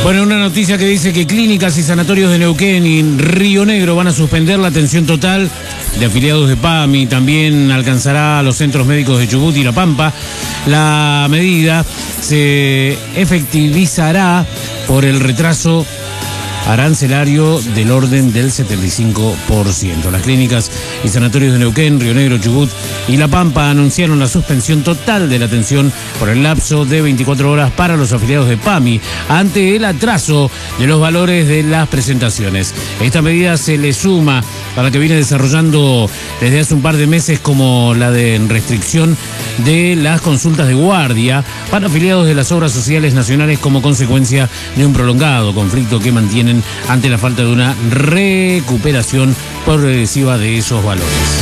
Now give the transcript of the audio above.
Bueno, una noticia que dice que clínicas y sanatorios de Neuquén y Río Negro van a suspender la atención total de afiliados de PAMI. También alcanzará a los centros médicos de Chubut y La Pampa. La medida se efectivizará por el retraso arancelario del orden del 75%. Las clínicas y sanatorios de Neuquén, Río Negro, Chubut y La Pampa anunciaron la suspensión total de la atención por el lapso de 24 horas para los afiliados de PAMI ante el atraso de los valores de las presentaciones. Esta medida se le suma a la que viene desarrollando desde hace un par de meses, como la de restricción de las consultas de guardia para afiliados de las obras sociales nacionales como consecuencia de un prolongado conflicto que mantienen ante la falta de una recuperación progresiva de esos valores.